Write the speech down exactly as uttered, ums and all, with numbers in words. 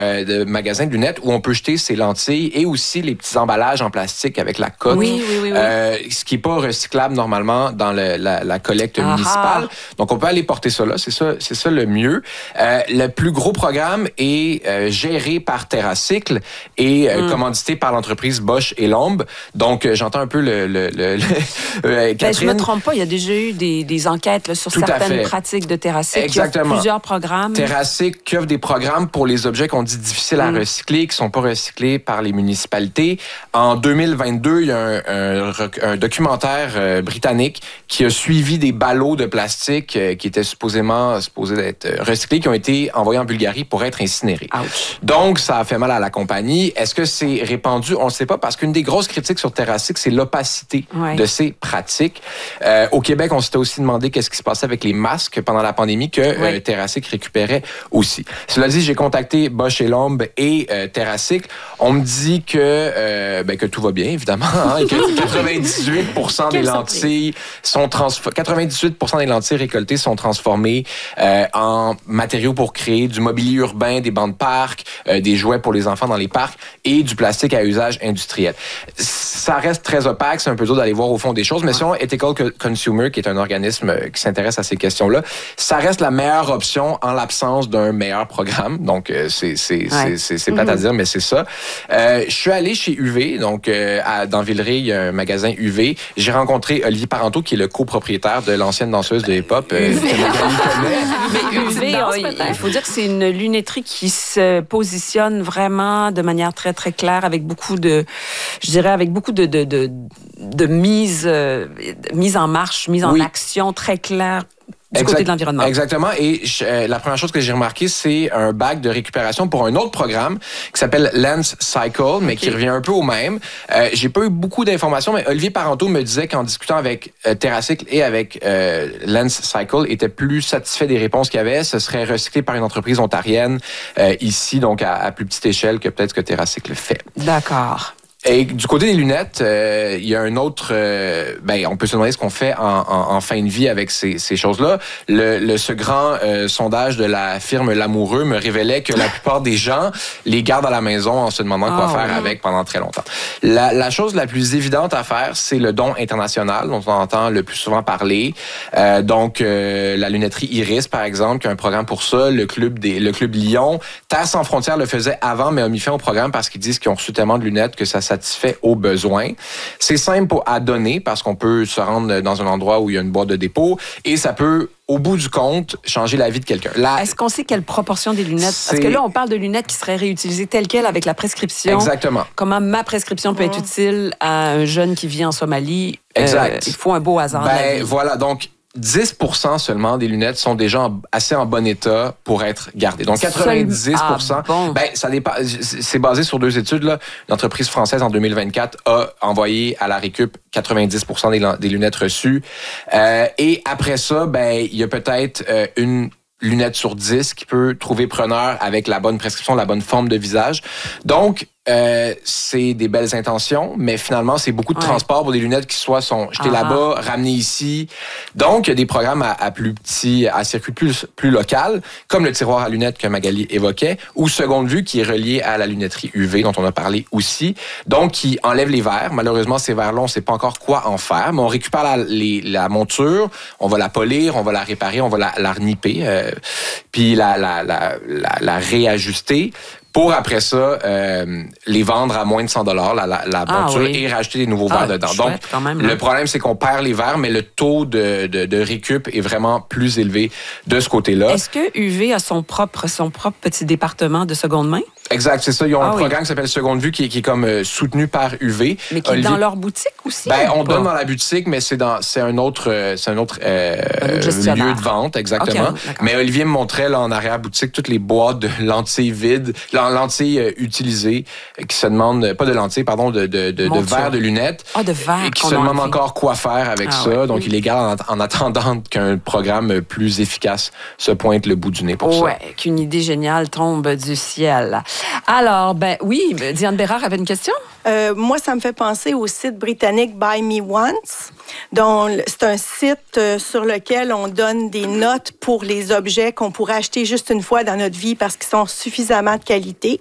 euh, de magasins de lunettes où on peut jeter ses lentilles et aussi les petits emballages en plastique avec la coque. Oui, oui, oui. oui. Euh, ce qui n'est pas recyclable normalement dans le, la, la collecte Aha. municipale. Donc, on peut aller porter ça là. C'est ça, c'est ça le mieux. Euh, le plus gros programme est euh, géré par TerraCycle et euh, mm. commandité par l'entreprise Bosch et Lomb. Donc, euh, j'entends un peu le... le, le, le euh, ben, je ne me trompe pas, il y a déjà eu des, des enquêtes là, sur Tout certaines pratiques de TerraCycle. Exactement. Il y a plusieurs programmes. TerraCycle qui offre des programmes pour les objets qu'on dit difficiles à mm. recycler, qui ne sont pas recyclés par les municipalités. En deux mille vingt-deux, il y a un, un, un documentaire euh, britannique qui a suivi des ballots de plastique euh, qui étaient supposément supposés être recyclés, qui ont été envoyés en Bulgarie pour être incinérés. Ouch. Donc, ça a fait mal à la compagnie. Est-ce que c'est répandu? On ne sait pas, parce qu'une des grosses critiques sur TerraCycle, c'est l'opacité ouais. de ces pratiques. Euh, au Québec, on s'était aussi demandé qu'est-ce qui se passait avec les masques pendant la pandémie que ouais. euh, TerraCycle récupérait aussi. Cela dit, j'ai contacté Bosch et Lomb et euh, TerraCycle. On me dit que, euh, ben, que tout va bien, évidemment, hein, et que quatre-vingt-dix-huit pour cent des lentilles sont transf- quatre-vingt-dix-huit pour cent des lentilles récoltées sont transformées euh, en matériaux pour créer du mobilier urbain, des bancs de parc, euh, des jouets pour les enfants dans les parcs et du plastique à usage industriel. Ça reste très opaque, c'est un peu dur d'aller voir au fond des choses, mais selon Ethical Consumer, qui est un organisme qui s'intéresse à ces questions-là, ça reste la meilleure option en l'absence d'un meilleur programme. Donc, euh, c'est, c'est, ouais. c'est, c'est, c'est plate mm-hmm. à dire, mais c'est ça. Euh, je suis allé chez U V, donc euh, à, dans Villeray, il y a un magasin U V. J'ai rencontré Olivier Parenteau, qui est le copropriétaire de l'ancienne danseuse de hip-hop. Euh, mais U V, danse, il faut dire que c'est une lunetterie qui se positionne vraiment de manière très, très claire, avec beaucoup de, je dirais, avec beaucoup de, de, de, de mise, euh, mise en marche, mise en oui. action très claire. Du exact, côté de l'environnement. Exactement. Et je, euh, la première chose que j'ai remarqué, c'est un bac de récupération pour un autre programme qui s'appelle Lens Cycle, mais okay. qui revient un peu au même. Euh, j'ai pas eu beaucoup d'informations, mais Olivier Parenteau me disait qu'en discutant avec euh, TerraCycle et avec euh, Lens Cycle, était plus satisfait des réponses qu'il y avait. Ce serait recyclé par une entreprise ontarienne euh, ici, donc à, à plus petite échelle que peut-être ce que TerraCycle fait. D'accord. Et du côté des lunettes, euh, il y a un autre... Euh, ben, on peut se demander ce qu'on fait en, en, en fin de vie avec ces, ces choses-là. Le, le, ce grand euh, sondage de la firme Lamoureux me révélait que la plupart des gens les gardent à la maison en se demandant quoi oh, faire oui. avec pendant très longtemps. La, la chose la plus évidente à faire, c'est le don international, dont on entend le plus souvent parler. Euh, donc, euh, la lunetterie Iris, par exemple, qui a un programme pour ça. Le club, des, le club Lyon. Terre sans frontières le faisait avant, mais a mis fin au programme parce qu'ils disent qu'ils ont reçu tellement de lunettes que ça satisfait aux besoins. C'est simple à donner parce qu'on peut se rendre dans un endroit où il y a une boîte de dépôt et ça peut, au bout du compte, changer la vie de quelqu'un. Là, est-ce qu'on sait quelle proportion des lunettes? C'est... Parce que là, on parle de lunettes qui seraient réutilisées telles quelles avec la prescription. Exactement. Comment ma prescription peut être utile à un jeune qui vit en Somalie? Exact. Euh, il faut un beau hasard. Ben, voilà, donc dix pour cent seulement des lunettes sont déjà en, assez en bon état pour être gardées. Donc quatre-vingt-dix pour cent, ah, bon. ben, ça dépend, c'est basé sur deux études. Là. Une entreprise française en deux mille vingt-quatre a envoyé à la récup quatre-vingt-dix pour cent des, des lunettes reçues. Euh, et après ça, ben, il y a peut-être euh, une lunette sur dix qui peut trouver preneur avec la bonne prescription, la bonne forme de visage. Donc, Euh, c'est des belles intentions, mais finalement, c'est beaucoup de ouais. transport pour des lunettes qui soit sont jetées ah. là-bas, ramenées ici. Donc, il y a des programmes à, à plus petit, à circuit plus, plus local, comme le tiroir à lunettes que Magali évoquait, ou Seconde Vue, qui est relié à la lunetterie U V, dont on a parlé aussi. Donc, qui enlève les verres. Malheureusement, ces verres-là, on ne sait pas encore quoi en faire, mais on récupère la, les, la monture, on va la polir, on va la réparer, on va la, la reniper, euh, puis la, la, la, la, la réajuster. Pour après ça, euh, les vendre à moins de cent dollars la, la, la ah, monture, oui. et racheter des nouveaux ah, verres dedans. Chouette, Donc, quand même, le problème, c'est qu'on perd les verres, mais le taux de, de, de récup est vraiment plus élevé de ce côté-là. Est-ce que U V a son propre, son propre petit département de seconde main? Exact, c'est ça. Ils ont ah, un oui. programme qui s'appelle Seconde Vue qui, qui est comme euh, soutenu par U V. Mais qui est Olivier... dans leur boutique aussi? Ben, on donne dans la boutique, mais c'est, dans, c'est un autre, euh, c'est un autre, euh, un autre lieu de vente, exactement. Okay, mais Olivier me montrait là, en arrière-boutique toutes les boîtes de lentilles vides, lentilles euh, utilisées, euh, qui se demandent, pas de lentilles, pardon, de, de, de, de verres de lunettes. Ah, de verres. Et qui se demandent encore quoi faire avec ah, ça. Ouais. Donc, oui. il les garde en, en attendant qu'un programme plus efficace se pointe le bout du nez pour ouais, ça. Ouais, qu'une idée géniale tombe du ciel. Alors, ben oui, Diane Bérard avait une question? Euh, moi, ça me fait penser au site britannique Buy Me Once. Donc, c'est un site euh, sur lequel on donne des notes pour les objets qu'on pourrait acheter juste une fois dans notre vie parce qu'ils sont suffisamment de qualité.